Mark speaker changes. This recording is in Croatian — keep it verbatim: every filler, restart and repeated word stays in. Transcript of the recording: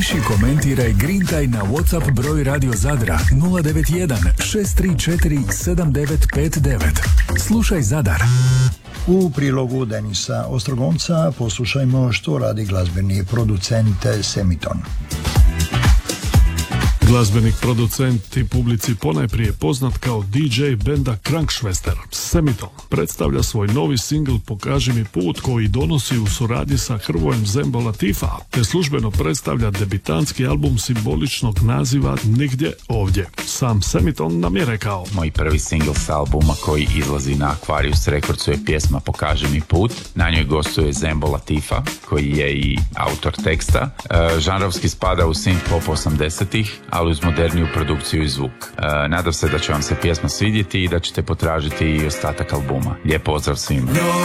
Speaker 1: Piši, komentiraj, grintaj na WhatsApp broj Radio Zadra nula devet jedan šest tri četiri sedam devet pet devet. Slušaj Zadar.
Speaker 2: U prilogu Denisa Ostrogonca poslušajmo što radi glazbeni producent Semiton.
Speaker 3: Glazbenik, producent i publici ponajprije poznat kao D J benda Krankšvester, Semiton, predstavlja svoj novi singl Pokaži mi put koji donosi u suradnji sa Hrvojem Zembo Latifa, te službeno predstavlja debitanski album simboličnog naziva Nigdje ovdje. Sam Semiton nam je rekao:
Speaker 4: moj prvi singl s albuma koji izlazi na Aquarius Recordsu je pjesma Pokaži mi put. Na njoj gostuje Zembo Latifa, koji je i autor teksta. E, žanrovski spada u synth pop osamdesetih, ali uz moderniju produkciju i zvuk. E, nadam se da će vam se pjesma svidjeti i da ćete potražiti i ostatak albuma. Lijep pozdrav svima.